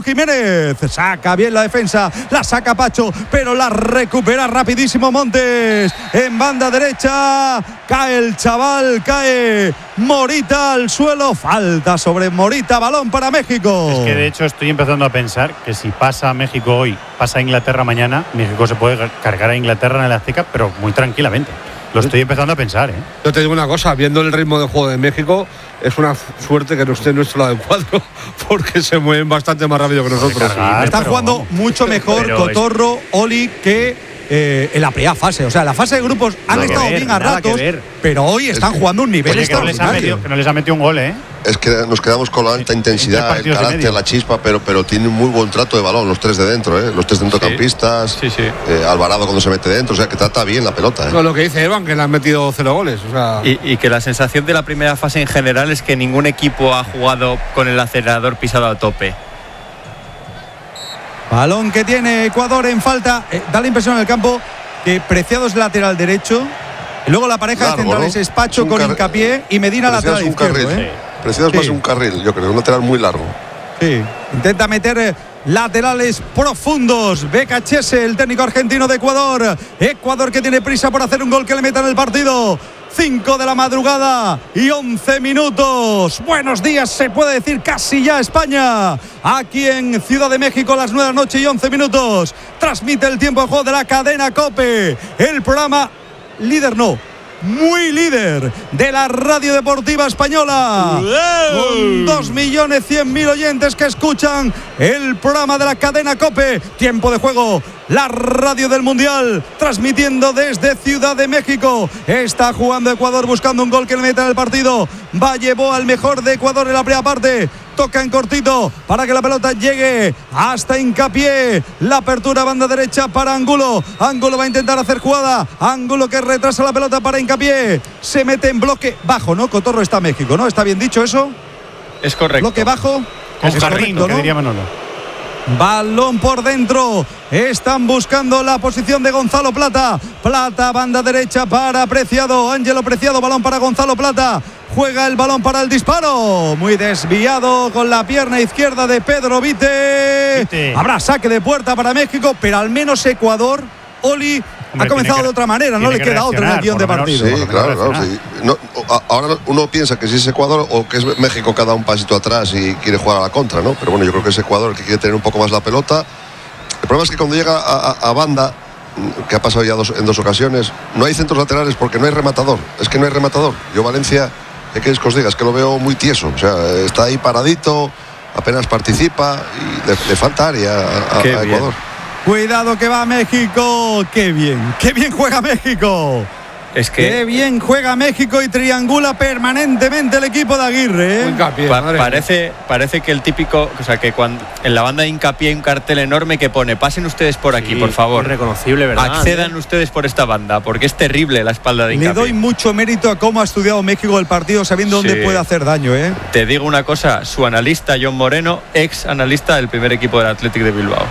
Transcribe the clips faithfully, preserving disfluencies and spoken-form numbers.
Jiménez. Saca bien la defensa, la saca Pacho, pero la recupera rapidísimo Montes. En banda derecha cae el chaval, cae Morita al suelo. Falta sobre Morita, balón para México. Es que de hecho estoy empezando a pensar que si pasa México hoy, pasa Inglaterra mañana, México se puede cargar a Inglaterra en el Azteca, pero muy tranquilamente. Lo estoy empezando a pensar, ¿eh? Yo te digo una cosa, viendo el ritmo de juego de México, es una suerte que no esté en nuestro lado del cuadro, porque se mueven bastante más rápido que nosotros. Cargar, Están pero, jugando vamos. mucho mejor Pero Cotorro, Oli, que eh, en la primera fase. O sea, la fase de grupos han Nada que estado ver, bien a nada ratos, que ver. pero hoy están que- jugando un nivel Oye, que, no les ha extraordinario. metido, que no les ha metido un gol, ¿eh? Es que nos quedamos con la alta En intensidad, tres el partidos y carácter, medio. la chispa, pero, pero tiene un muy buen trato de balón, los tres de dentro, ¿eh? Los tres centrocampistas, Sí, sí. eh, Alvarado cuando se mete dentro, o sea, que trata bien la pelota, ¿eh? No, lo que dice Evan, que le han metido cero goles. O sea, Y, y que la sensación de la primera fase en general es que ningún equipo ha jugado con el acelerador pisado a tope. Balón que tiene Ecuador en falta. Eh, da la impresión en el campo que Preciado es lateral derecho. Y luego la pareja Largo, de centrales ¿no? es Pacho Es un con car- Hincapié y Medina Preciado lateral es un izquierdo. carril. ¿eh? Preciado es Sí. más un carril, yo creo, un lateral muy largo. Sí, intenta meter eh, laterales profundos. Becachese, el técnico argentino de Ecuador. Ecuador que tiene prisa por hacer un gol que le meta en el partido. cinco de la madrugada y once minutos. Buenos días, se puede decir casi ya España. Aquí en Ciudad de México, a las nueve de la noche y once minutos. Transmite el tiempo de juego de la cadena COPE. El programa líder no. Muy líder de la radio deportiva española, con dos millones cien mil oyentes que escuchan el programa de la cadena COPE. Tiempo de juego, la radio del Mundial, transmitiendo desde Ciudad de México. Está jugando Ecuador buscando un gol que le meta en el partido. Va, llevó al mejor de Ecuador en la primera parte. Toca en cortito para que la pelota llegue hasta Hincapié. La apertura banda derecha para Angulo. Angulo va a intentar hacer jugada. Angulo que retrasa la pelota para Hincapié. Se mete en bloque bajo, ¿no? Cotorro está México, ¿no? ¿Está bien dicho eso? Es correcto. Bloque bajo. Con Es Jarrín, correcto, que ¿no? diría Manolo. Balón por dentro. Están buscando la posición de Gonzalo Plata. Plata, banda derecha para Preciado. Ángelo Preciado, balón para Gonzalo Plata. Juega el balón para el disparo. Muy desviado con la pierna izquierda de Pedro Vite. Vite. Habrá saque de puerta para México, pero al menos Ecuador, Oli, Hombre, ha comenzado tiene que- de otra manera. No tiene le que queda otra en el reaccionar, guión de por lo menos. partido. Sí, por lo menos claro, claro. reaccionar. Sí. No, a- ahora uno piensa que si es Ecuador o que es México que ha dado un pasito atrás y quiere jugar a la contra, ¿no? Pero bueno, yo creo que es Ecuador el que quiere tener un poco más la pelota. El problema es que cuando llega a, a- a banda, que ha pasado ya dos, en dos ocasiones, no hay centros laterales porque no hay rematador. Es que no hay rematador. Yo, Valencia, ¿qué queréis que os diga? Es que lo veo muy tieso. O sea, está ahí paradito, apenas participa y le, le falta área a, a- Qué a bien. Ecuador. Cuidado que va México. Qué bien, qué bien juega México. Es Qué que bien juega México y triangula permanentemente el equipo de Aguirre, ¿eh? Hincapié, pa- madre mía. parece, parece que el típico, o sea, que cuando en la banda de Hincapié hay un cartel enorme que pone: pasen ustedes por aquí, Sí, por favor. irreconocible, ¿verdad? Accedan ustedes por esta banda, porque es terrible la espalda de Le Hincapié. doy mucho mérito a cómo ha estudiado México el partido, sabiendo Sí. dónde puede hacer daño, ¿eh? Te digo una cosa, su analista John Moreno, ex analista del primer equipo del Athletic de Bilbao.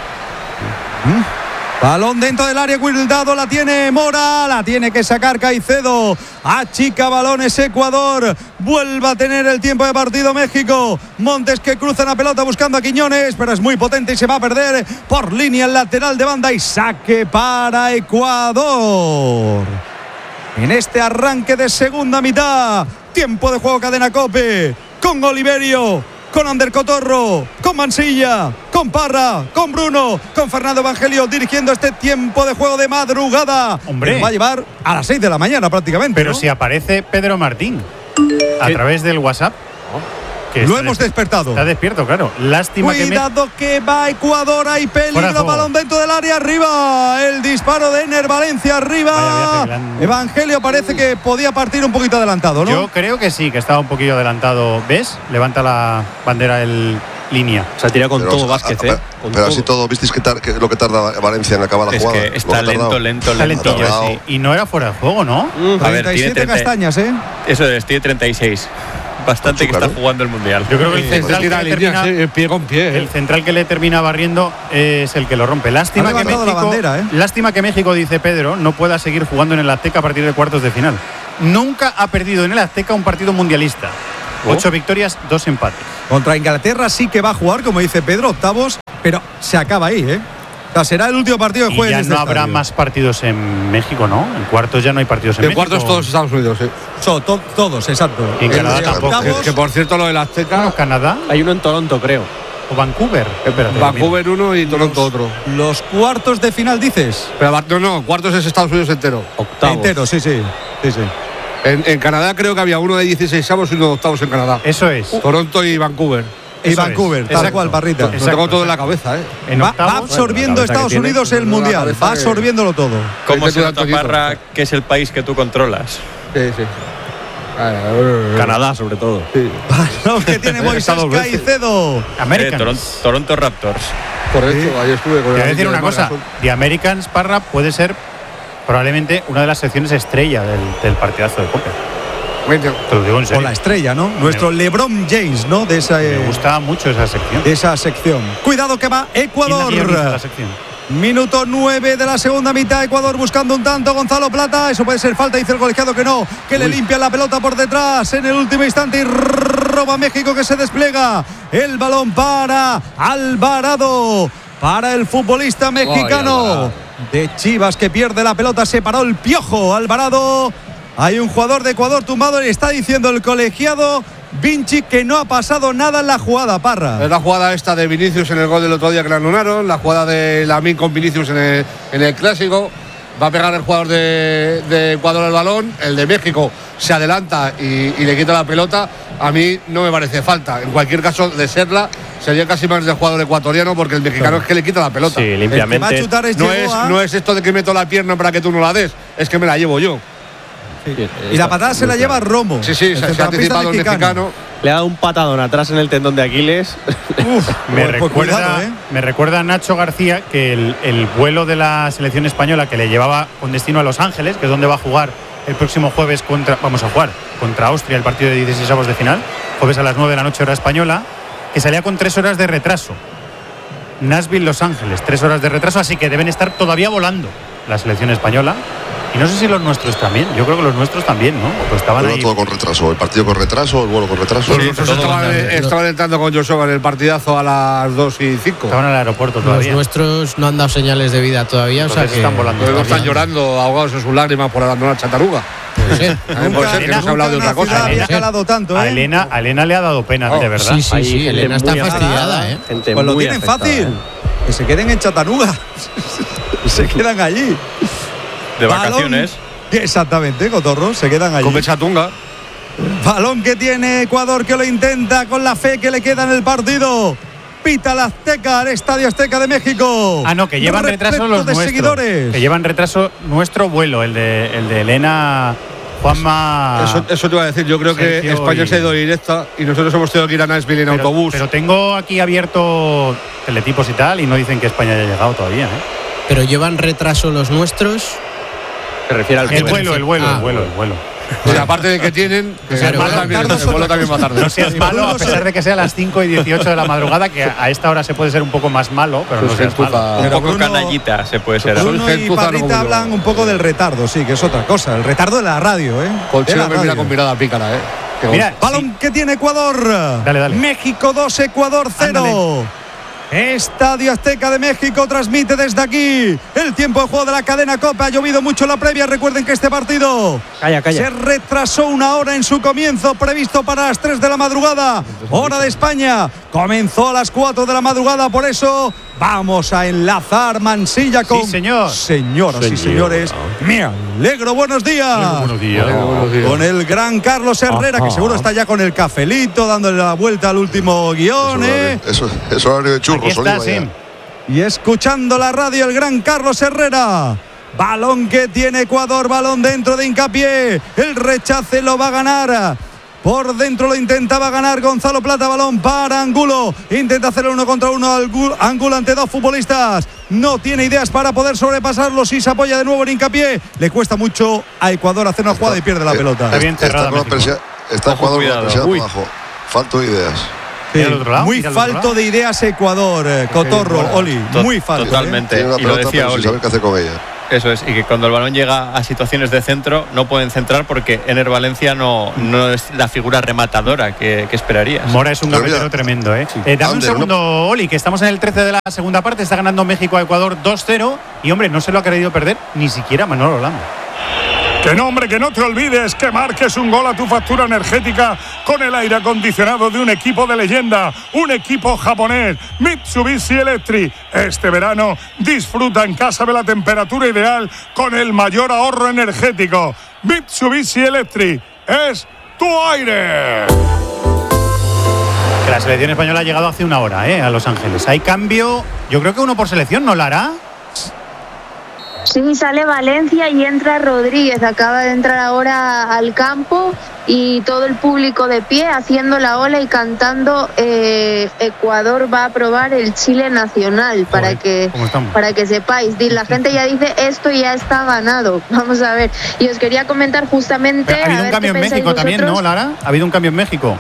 Balón dentro del área, cuidado, la tiene Mora, la tiene que sacar Caicedo. Achica balones Ecuador, vuelve a tener el tiempo de partido México. Montes que cruza la pelota buscando a Quiñones, pero es muy potente y se va a perder por línea el lateral de banda y saque para Ecuador. En este arranque de segunda mitad, tiempo de juego cadena COPE, con Oliverio, con Ander Cotorro, con Mansilla, con Parra, con Bruno, con Fernando Evangelio dirigiendo este tiempo de juego de madrugada. Hombre. Nos va a llevar a las seis de la mañana prácticamente. Pero ¿no? si aparece Pedro Martín a ¿Qué? través del WhatsApp. que Lo está hemos des- despertado. Está despierto, claro. Lástima que me... Cuidado que va Ecuador, hay Fuera de peligro, juego. balón dentro del área, arriba, el disparo de Ener Valencia, Vaya arriba. viaje que le han- Evangelio parece que podía partir un poquito adelantado, ¿no? Yo creo que sí, que estaba un poquillo adelantado. ¿Ves? Levanta la bandera el línea. Se ha tirado con Pero, todo a- Vázquez, a- ¿eh? pero, Con pero así todo. todo, ¿visteis que, tar- que lo que tarda Valencia en acabar la Es jugada? que Lo está que ha tardado. lento, lento, Está lento. lentillo, tardado. sí. Y no era fuera de juego, ¿no? A ver, treinta y tiene siete treinta castañas, ¿eh? Eso es, tiene treinta y seis. Bastante que Azúcar, está ¿no? jugando el Mundial. Yo creo que el Se central, que tira le líneas, termina, eh, pie con pie. eh. el central que le termina barriendo es el que lo rompe. Lástima Ha que, levantado México, la bandera, ¿eh? lástima que México, dice Pedro, no pueda seguir jugando en el Azteca a partir de cuartos de final. Nunca ha perdido en el Azteca un partido mundialista. Ocho victorias, dos empates. Contra Inglaterra sí que va a jugar, como dice Pedro, octavos, pero se acaba ahí, ¿eh? O sea, será el último partido que Y juegue ya en este no habrá estadio. más partidos en México, ¿no? En cuartos ya no hay partidos en, En México. cuartos todos Estados Unidos, sí. So, to- todos, exacto. Y en El Canadá de tampoco. octavos, Que, que por cierto, lo del Azteca, Bueno, Canadá Hay uno en Toronto, creo. o Vancouver. Espérate, Vancouver uno y Toronto otro. los cuartos de final, dices. Pero no, no, cuartos es Estados Unidos entero. Octavos. Entero, sí, sí. sí, sí. En, en Canadá creo que había uno de dieciséis avos y uno de octavos en Canadá. Eso es. Toronto y Vancouver. Y Eso Vancouver, es, tal exacto. cual, Parrita. Lo tengo Exacto, todo en la exacto. cabeza, ¿eh? En Va, va octavos, absorbiendo bueno, la cabeza Estados que tiene, Unidos el una mundial, cabeza va que- absorbiéndolo todo. ¿Cómo Vete se tú, nota, Antonito. Parra, que es el país que tú controlas? Sí, sí. Canadá, sobre todo. Sí, Balón que tiene Moisés Estado veces. Caicedo. Eh, Americans. Toron- Toronto Raptors. correcto. Ahí estuve con Te voy a el decir de una cosa. Margasol. The Americans, Parra, puede ser probablemente una de las secciones estrella del, del partidazo de póker. Venga. Te lo digo en O serio. la estrella, ¿no? Nuestro LeBron James, ¿no? De esa, eh, Me gusta mucho esa sección. de esa sección. Cuidado que va Ecuador. ¿Quién la guioniza la sección? Minuto nueve de la segunda mitad. Ecuador buscando un tanto. Gonzalo Plata. Eso puede ser falta. Dice el colegiado que no. Que le limpia la pelota por detrás en el último instante. Y roba México, que se despliega. El balón para Alvarado. Para el futbolista mexicano de Chivas, que pierde la pelota. Se paró el Piojo. Alvarado. Hay un jugador de Ecuador tumbado. Y está diciendo el colegiado Vinci que no ha pasado nada en la jugada, Parra. Es la jugada esta de Vinicius en el gol del otro día que le anularon, la jugada de Lamine con Vinicius en el, en el clásico. Va a pegar el jugador de, de Ecuador el balón, el de México se adelanta y, y le quita la pelota. A mí no me parece falta. En cualquier caso, de serla, sería casi más del jugador ecuatoriano, porque el mexicano es que le quita la pelota. Sí, El que va a limpiamente. chutar es No llegó es, a- no es esto de que meto la pierna para que tú no la des, es que me la llevo yo. Y la patada se la lleva Romo. Sí, sí, el se, se ha centrocampista anticipado el mexicano. Le ha dado un patadón atrás en el tendón de Aquiles. Uf, Me, pues recuerda, cuidado, ¿eh? me recuerda a Nacho García que el, el vuelo de la selección española que le llevaba con destino a Los Ángeles, que es donde va a jugar el próximo jueves contra, vamos a jugar contra Austria el partido de dieciséis avos de final, jueves a las nueve de la noche hora española, que salía con tres horas de retraso. Nashville, Los Ángeles, tres horas de retraso, así que deben estar todavía volando la selección española. Y no sé si los nuestros también, yo creo que los nuestros también, ¿no? Pues estaban Pero ahí. todo con retraso. El partido con retraso, el vuelo con retraso. Pues nosotros estaban, estaban entrando con Joshua en el partidazo a las dos y cinco. Estaban en el aeropuerto Los todavía. nuestros no han dado señales de vida todavía, o sea Entonces que están volando. Luego están bien. llorando, ahogados en sus lágrimas por abandonar Chataruga. Puede ser. También puede ser que Nunca- no se ha hablado de nunca otra una ciudad cosa. había Elena- calado tanto, A ¿eh? Elena, a Elena le ha dado pena, Oh, de verdad. Sí, sí, Hay sí. gente Elena está muy fastidiada, afectada, ¿eh? gente Pues lo muy tienen afectada, fácil. ¿eh? Que se queden en Chatanuga. Se quedan allí. De Balón- vacaciones. Exactamente, Cotorro, se quedan allí. Come Chatunga. Balón que tiene Ecuador, que lo intenta con la fe que le queda en el partido. Pita la Azteca, el Estadio Azteca de México. Ah, no, que llevan retraso Repleto los de nuestros. seguidores. Que llevan retraso nuestro vuelo, el de, el de Elena, Juanma. Eso, eso te iba a decir. Yo creo que Sergio España y- se ha ido directa y nosotros hemos tenido que ir a Nashville en pero, autobús. pero tengo aquí abierto teletipos y tal, y no dicen que España haya llegado todavía. ¿eh? Pero llevan retraso los nuestros. Se refiere al El vuelo. vuelo, el vuelo, Ah. el vuelo, el vuelo. O sea, aparte de que tienen, que Claro, el vuelo claro, también, claro, el vuelo también va tarde. No seas malo, a pesar de que sea a las cinco y dieciocho de la madrugada, que a esta hora se puede ser un poco más malo, pero no Pues seas malo. gentuza. Un Pero poco Bruno- canallita se puede ser. Bruno- Bruno y gentuza, no Parrita como hablan yo. un poco del retardo, sí, que es otra cosa. El retardo de la radio, ¿eh? De Colchero la me mira radio. con mirada pícara, ¿eh? Que Mira, Balón que tiene Ecuador. Dale, dale. México dos, Ecuador cero. Estadio Azteca de México transmite desde aquí el tiempo de juego de la cadena Copa. Ha llovido mucho en la previa. Recuerden que este partido Calla, calla. se retrasó una hora en su comienzo, previsto para las tres de la madrugada, hora de España. Comenzó a las cuatro de la madrugada, por eso vamos a enlazar Mansilla con. Sí, señor. Señoras y señores, me alegro. Buenos días. Buenos días. Buenos días. Con el gran Carlos Herrera, que seguro está ya con el cafelito, dándole la vuelta al último guión, ¿eh? Eso es horario de churros, Aquí está, Oliva, sí. ya. Y escuchando la radio, el gran Carlos Herrera. Balón que tiene Ecuador, balón dentro de Hincapié. El rechace lo va a ganar. Por dentro lo intentaba ganar Gonzalo Plata, balón para Angulo. Intenta hacer uno contra uno Angulo, Angulo ante dos futbolistas. No tiene ideas para poder sobrepasarlo. Si se apoya de nuevo en Hincapié, le cuesta mucho a Ecuador hacer una jugada y pierde la Eh, pelota. Está bien Está cerrada con la México. presión- Está Ojo, Ecuador con la cuidado. presión Uy. abajo. Falto de ideas. Mira al otro lado, Muy mira al otro falto lado. de ideas Ecuador, eh, Cotorro, Oli. To- Muy falto. ¿eh? Totalmente. Tiene una Y lo pelota, decía pero sin Oli. saber qué hacer con ella. Eso es, y que cuando el balón llega a situaciones de centro no pueden centrar porque Ener Valencia no, no es la figura rematadora que, que esperarías. Mora es un gambetero tremendo, ¿eh? Sí. eh dame un Ander, segundo, ¿no? Oli, que estamos en el trece de la segunda parte. Está ganando México a Ecuador dos cero. Y, hombre, no se lo ha querido perder ni siquiera Manolo Lama. Que no, hombre, que no te olvides que marques un gol a tu factura energética con el aire acondicionado de un equipo de leyenda, un equipo japonés, Mitsubishi Electric. Este verano disfruta en casa de la temperatura ideal con el mayor ahorro energético. Mitsubishi Electric es tu aire. Que la selección española ha llegado hace una hora, ¿eh? A Los Ángeles. Hay cambio, yo creo que uno por selección, ¿no la hará? Sí, sale Valencia y entra Rodríguez. Acaba de entrar ahora al campo y todo el público de pie haciendo la ola y cantando eh, Ecuador va a probar el Chile nacional. Para Joder, que para que sepáis. La gente ya dice esto ya está ganado. Vamos a ver. Y os quería comentar justamente. Pero ha habido un cambio en México vosotros. También, ¿no, Lara? ¿Ha habido un cambio en México?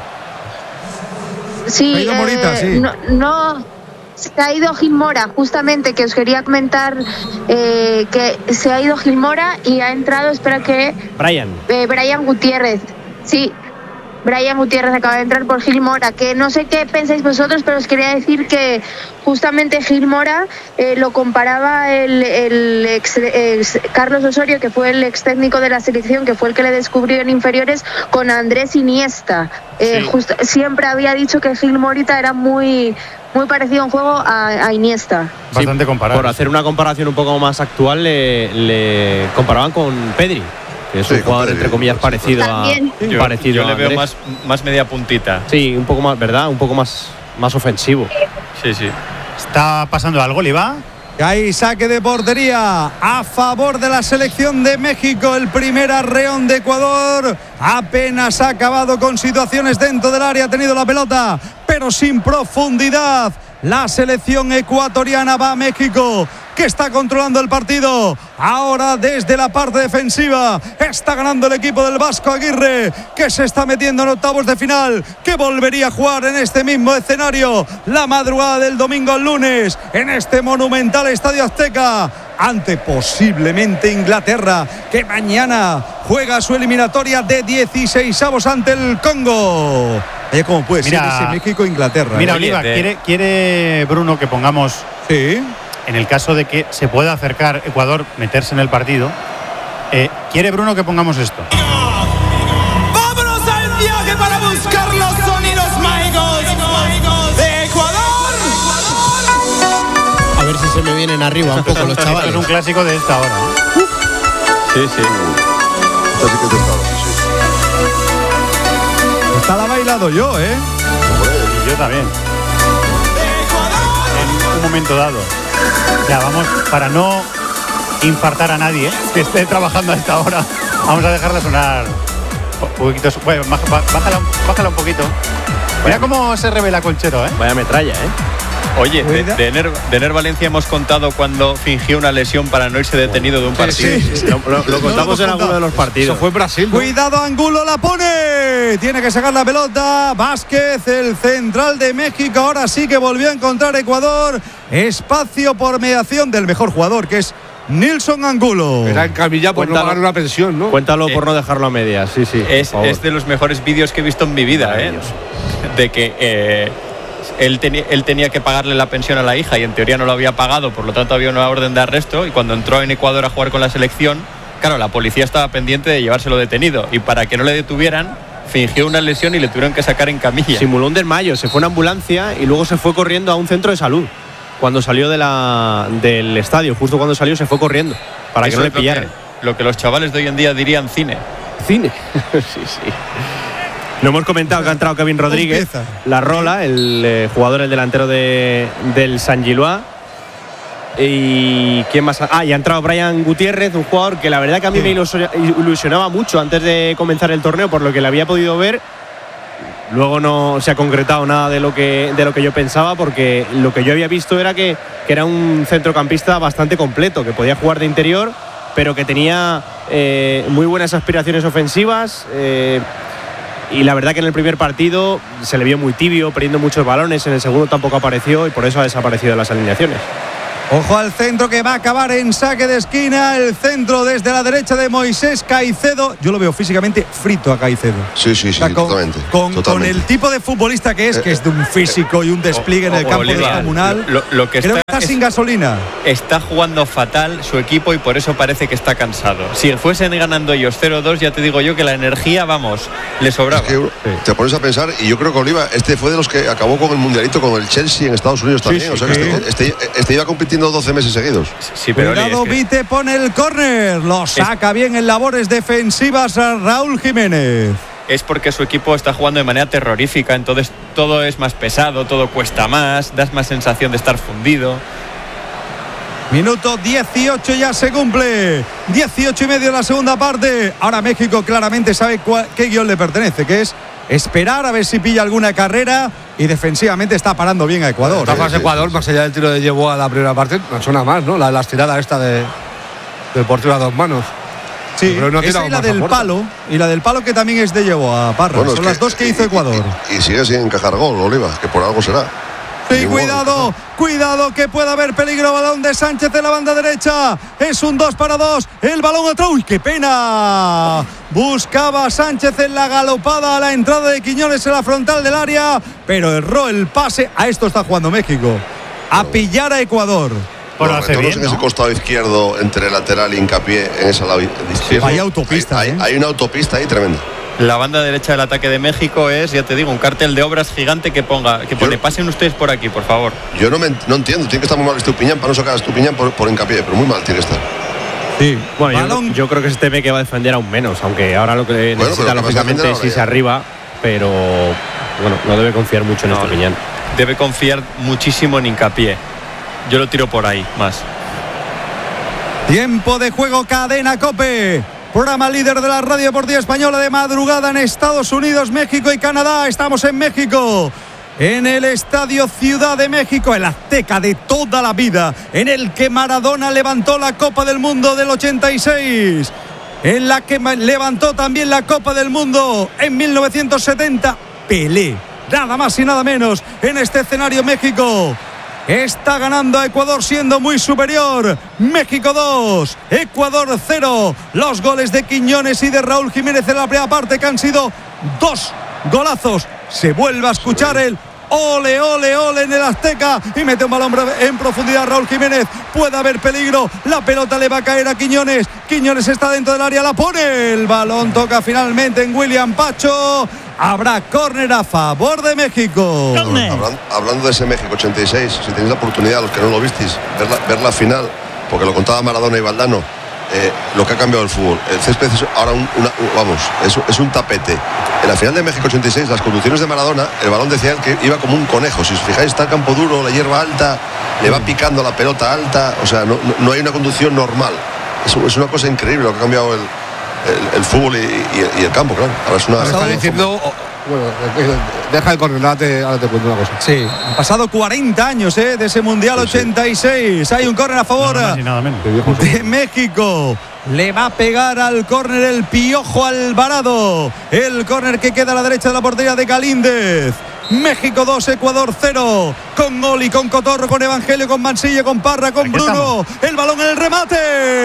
Sí, ha ido Morita, eh, sí. no, no se ha ido Gil Mora, justamente, que os quería comentar eh, que se ha ido Gil Mora y ha entrado, espera que... Brian. Eh, Brian Gutiérrez, sí. Brian Gutiérrez acaba de entrar por Gil Mora, que no sé qué pensáis vosotros, pero os quería decir que justamente Gil Mora eh, lo comparaba el, el ex, ex Carlos Osorio, que fue el ex técnico de la selección, que fue el que le descubrió en inferiores, con Andrés Iniesta. Eh, sí. Just, siempre había dicho que Gil Morita era muy... muy parecido en juego a, a Iniesta. Bastante sí, comparable. Por hacer una comparación un poco más actual, le, le comparaban con Pedri, que es sí, un jugador, Pedri, entre comillas, parecido También. a. Yo, parecido yo le a veo más, más media puntita. Sí, un poco más, ¿verdad? Un poco más, más ofensivo. Sí, sí. Está pasando algo, Oliva. Hay saque de portería a favor de la selección de México. El primer arreón de Ecuador apenas ha acabado con situaciones dentro del área. Ha tenido la pelota, pero sin profundidad. La selección ecuatoriana va a México, que está controlando el partido. Ahora desde la parte defensiva está ganando el equipo del Vasco Aguirre, que se está metiendo en octavos de final, que volvería a jugar en este mismo escenario la madrugada del domingo al lunes, en este monumental Estadio Azteca, ante posiblemente Inglaterra, que mañana juega su eliminatoria de dieciseisavos ante el Congo. Oye, ¿cómo puede ser ese México-Inglaterra? Mira, ¿eh? Oliva, quiere, quiere Bruno que pongamos, sí, en el caso de que se pueda acercar Ecuador, meterse en el partido, eh, quiere Bruno que pongamos esto. ¡Vámonos al viaje para buscar los sonidos mágicos de Ecuador! A ver si se me vienen arriba un poco los chavales. Es un clásico de esta hora, ¿eh? Sí, sí. Esta sí que es de esta hora, sí. Esta la he bailado yo, ¿eh? Y yo también. En un momento dado. Ya, vamos, para no infartar a nadie, ¿eh? Que esté trabajando a esta hora, vamos a dejarla sonar un poquito. Bueno, bájala, bájala un poquito. Mira cómo se revela Colchero, ¿eh? Vaya metralla, ¿eh? Oye, de, de, Ener, de Ener Valencia hemos contado cuando fingió una lesión para no irse detenido de un partido. Sí, sí. Lo, lo, lo contamos no, en alguno de los partidos. Eso fue en Brasil, ¿no? Cuidado, Angulo la pone. Tiene que sacar la pelota. Vázquez, el central de México. Ahora sí que volvió a encontrar Ecuador. Espacio por mediación del mejor jugador, que es Nilson Angulo. Era en camilla por Cuéntalo. no pagar una pensión, ¿no? Cuéntalo eh, por no dejarlo a medias. Sí, sí. Es, es de los mejores vídeos que he visto en mi vida, ¿eh? De que eh, él, teni- él tenía que pagarle la pensión a la hija y en teoría no lo había pagado, por lo tanto había una orden de arresto, y cuando entró en Ecuador a jugar con la selección, claro, la policía estaba pendiente de llevárselo detenido, y para que no le detuvieran fingió una lesión y le tuvieron que sacar en camilla. Simuló un desmayo, se fue a una ambulancia y luego se fue corriendo a un centro de salud. Cuando salió de la, del estadio, justo cuando salió, se fue corriendo para Eso que no le lo pillaran. Que, lo que los chavales de hoy en día dirían cine. Cine. Sí, sí. No hemos comentado que ha entrado Kevin Rodríguez, la Rola, el eh, jugador, el delantero de, del San Gilois. Y quién más. Ah, y ha entrado Brian Gutiérrez, un jugador que la verdad que a mí sí. me ilusionaba mucho antes de comenzar el torneo, por lo que le había podido ver. Luego no se ha concretado nada de lo que, de lo que yo pensaba, porque lo que yo había visto era que, que era un centrocampista bastante completo, que podía jugar de interior, pero que tenía eh, muy buenas aspiraciones ofensivas. Eh, y la verdad que en el primer partido se le vio muy tibio, perdiendo muchos balones. En el segundo tampoco apareció y por eso ha desaparecido de las alineaciones. Ojo al centro que va a acabar en saque de esquina. El centro desde la derecha de Moisés Caicedo. Yo lo veo físicamente frito a Caicedo. Sí, sí, sí, o sea, con, totalmente, con, totalmente. Con el tipo de futbolista que es, que es de un físico y un despliegue en el campo descomunal. Lo, lo que Creo está, que está es, sin gasolina. Está jugando fatal su equipo y por eso parece que está cansado. Si fuesen ganando ellos cero dos, ya te digo yo que la energía, vamos, le sobraba. Es que sí. Te pones a pensar, y yo creo que Oliva, este fue de los que acabó con el mundialito con el Chelsea en Estados Unidos también. Sí, sí, o sea que sí. este, este, este iba compitiendo doce meses seguidos. Sí, pero Cuidado, es que... Vite pone el córner. Lo saca es... bien en labores defensivas a Raúl Jiménez. Es porque su equipo está jugando de manera terrorífica, entonces todo es más pesado, todo cuesta más, das más sensación de estar fundido. Minuto dieciocho ya se cumple. dieciocho y medio en la segunda parte. Ahora México claramente sabe cuál, qué guión le pertenece, que es esperar a ver si pilla alguna carrera, y defensivamente está parando bien a Ecuador. Está más eh. Ecuador, más allá del tiro de llevó a la primera parte, no suena más, ¿no? La, la estirada esta de, del portero a dos manos. Sí, no esa y la del palo, y la del palo que también es de llevó a Parra. Bueno, son las que, dos que hizo Ecuador. Y, y, y sigue sin encajar gol, Oliva, que por algo será. Sí, cuidado, cuidado que puede haber peligro. Balón de Sánchez en la banda derecha. Es un dos para dos. El balón atrás. ¡Uy, qué pena! Buscaba Sánchez en la galopada a la entrada de Quiñones en la frontal del área, pero erró el pase. A esto está jugando México. A pillar a Ecuador. Bueno, hace bien, en ¿no? ese costado izquierdo entre lateral y hincapié en ese lado izquierdo. Hay autopista. Hay, ¿eh? hay, hay una autopista ahí tremenda. La banda derecha del ataque de México es, ya te digo, un cartel de obras gigante que ponga, que pone, yo, pasen ustedes por aquí, por favor. Yo no, me, no entiendo, tiene que estar muy mal Estupiñán para no sacar a Estupiñán por, por hincapié, pero muy mal tiene que estar. Sí, bueno, yo, yo creo que se teme que va a defender aún menos, aunque ahora lo que bueno, necesita lógicamente es irse arriba, pero bueno, no debe confiar mucho en no, Estupiñán. Debe confiar muchísimo en hincapié. Yo lo tiro por ahí, más. Tiempo de juego, Cadena COPE. Programa líder de la radio deportiva española de madrugada en Estados Unidos, México y Canadá. Estamos en México, en el Estadio Ciudad de México, el Azteca de toda la vida, en el que Maradona levantó la Copa del Mundo del ochenta y seis, en la que levantó también la Copa del Mundo en mil novecientos setenta. Pelé, nada más y nada menos, en este escenario México está ganando a Ecuador siendo muy superior. México dos, Ecuador cero. Los goles de Quiñones y de Raúl Jiménez en la primera parte, que han sido dos golazos. Se vuelve a escuchar el ole, ole, ole en el Azteca y mete un balón en profundidad Raúl Jiménez. Puede haber peligro, la pelota le va a caer a Quiñones. Quiñones está dentro del área, la pone. El balón toca finalmente en William Pacho. Habrá córner a favor de México. Hablando, hablando de ese México ochenta y seis, si tenéis la oportunidad, los que no lo visteis, ver la, ver la final, porque lo contaba Maradona y Valdano, eh, lo que ha cambiado el fútbol. El césped es ahora un, una, vamos, es, es un tapete. En la final de México ochenta y seis, las conducciones de Maradona, el balón decía que iba como un conejo. Si os fijáis, está el campo duro, la hierba alta, le va picando la pelota alta. O sea, no, no, no hay una conducción normal. Es, es una cosa increíble lo que ha cambiado el El, el fútbol y, y, y el campo, claro. Ahora es una. Está diciendo. Bueno, deja el corner, ahora te, ahora te cuento una cosa. Sí, han pasado cuarenta años ¿eh? de ese Mundial sí, ochenta y seis. Hay un córner a favor nada nada de México. Le va a pegar al córner el Piojo Alvarado. El córner que queda a la derecha de la portería de Galíndez. México dos, Ecuador cero. Con Oli, con Cotorro, con Evangelio, con Mansilla, con Parra, con Aquí Bruno. Estamos. El balón en el remate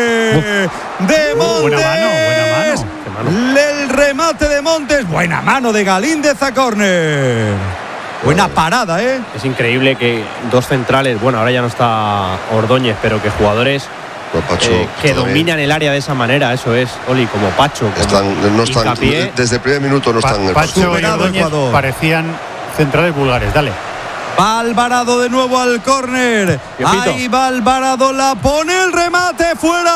Uf. de Montes. Buena mano, buena mano. El remate de Montes. Buena mano de Galíndez a córner. Buena parada, ¿eh? Es increíble que dos centrales, bueno, ahora ya no está Ordóñez, pero que jugadores no, Pacho, eh, que dominan bien el área de esa manera, eso es, Oli, como Pacho. Como están, no están, hincapié. Desde el primer minuto no pa están en el Pacho y Ordóñez parecían centrales vulgares, dale. Va Alvarado de nuevo al córner. Ahí va Alvarado, la pone el remate fuera.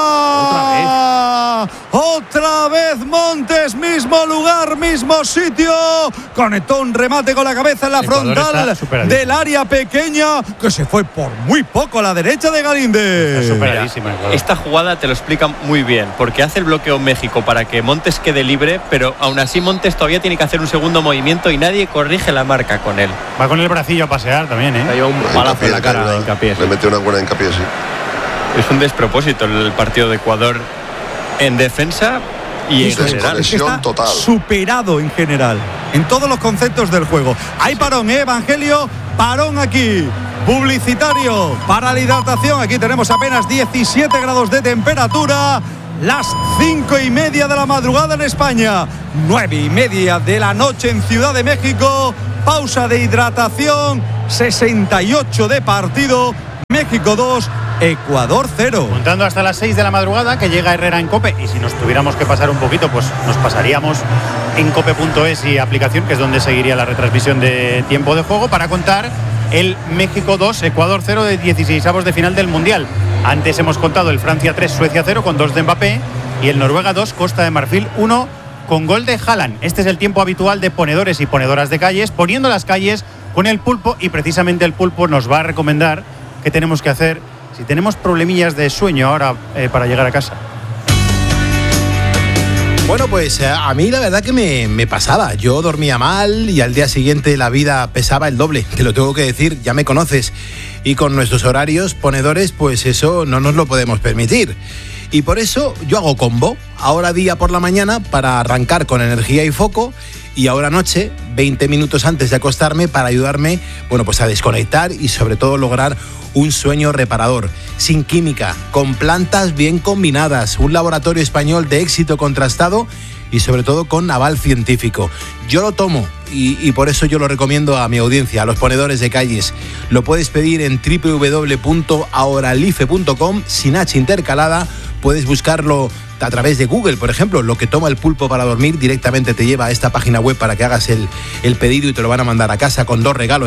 Otra vez. Otra vez Montes, mismo lugar, mismo sitio. Conectó un remate con la cabeza en la frontal del área pequeña, que se fue por muy poco a la derecha de Galíndez. Esta jugada te lo explica muy bien, porque hace el bloqueo México para que Montes quede libre, pero aún así Montes todavía tiene que hacer un segundo movimiento y nadie corrige la marca con él. Va con el bracillo a pasear también, ¿eh? Ha llevado un palazo en la cara de Hincapié. Le metió una buena Hincapié, sí. Es un despropósito el partido de Ecuador en defensa y en general. Es que está total. Superado en general, en todos los conceptos del juego. Hay parón, ¿eh, Evangelio? Parón aquí. publicitario para la hidratación. Aquí tenemos apenas diecisiete grados de temperatura. Las cinco y media de la madrugada en España, nueve y media de la noche en Ciudad de México. Pausa de hidratación, sesenta y ocho de partido. México dos, Ecuador cero. Contando hasta las seis de la madrugada, que llega Herrera en COPE. Y si nos tuviéramos que pasar un poquito, pues nos pasaríamos en cope punto es y aplicación, que es donde seguiría la retransmisión de tiempo de juego, para contar el México dos, Ecuador cero de dieciseisavos de final del Mundial. Antes hemos contado el Francia tres, Suecia cero con dos de Mbappé, y el Noruega dos, Costa de Marfil uno con gol de Haaland. Este es el tiempo habitual de ponedores y ponedoras de calles, poniendo las calles con el Pulpo, y precisamente el Pulpo nos va a recomendar qué tenemos que hacer si tenemos problemillas de sueño ahora eh, para llegar a casa. Bueno, pues a mí la verdad que me, me pasaba. Yo dormía mal y al día siguiente la vida pesaba el doble. Te lo tengo que decir, ya me conoces. Y con nuestros horarios ponedores, pues eso no nos lo podemos permitir. Y por eso yo hago combo. Ahora día por la mañana para arrancar con energía y foco. Y ahora noche, veinte minutos antes de acostarme, para ayudarme, bueno, pues a desconectar y sobre todo lograr un sueño reparador, sin química, con plantas bien combinadas, un laboratorio español de éxito contrastado y sobre todo con aval científico. Yo lo tomo y, y por eso yo lo recomiendo a mi audiencia, a los ponedores de calles. Lo puedes pedir en doble u doble u doble u punto auralife punto com, sin H intercalada. Puedes buscarlo a través de Google, por ejemplo. Lo que toma el Pulpo para dormir directamente te lleva a esta página web para que hagas el, el pedido y te lo van a mandar a casa con dos regalos